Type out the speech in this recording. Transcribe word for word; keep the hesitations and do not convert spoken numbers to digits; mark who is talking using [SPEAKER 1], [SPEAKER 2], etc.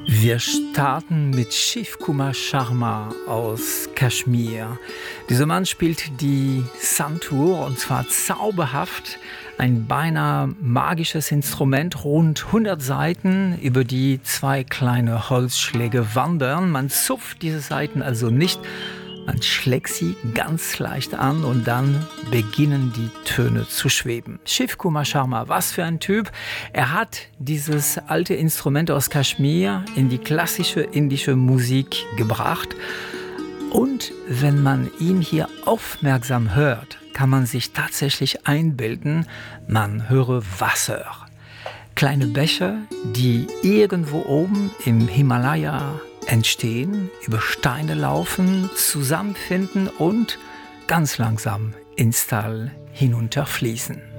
[SPEAKER 1] Wir starten mit Shiv Kumar Sharma aus Kaschmir. Dieser Mann spielt die Santur und zwar zauberhaft. Ein beinahe magisches Instrument, rund hundert Saiten, über die zwei kleine Holzschläge wandern. Man zupft diese Saiten also nicht, man schlägt sie ganz leicht an und dann beginnen die Töne zu schweben. Shiv Kumar Sharma, was für ein Typ. Er hat dieses alte Instrument aus Kaschmir in die klassische indische Musik gebracht. Und wenn man ihn hier aufmerksam hört, kann man sich tatsächlich einbilden, man höre Wasser. Kleine Bäche, die irgendwo oben im Himalaya entstehen, über Steine laufen, zusammenfinden und ganz langsam ins Tal hinunterfließen.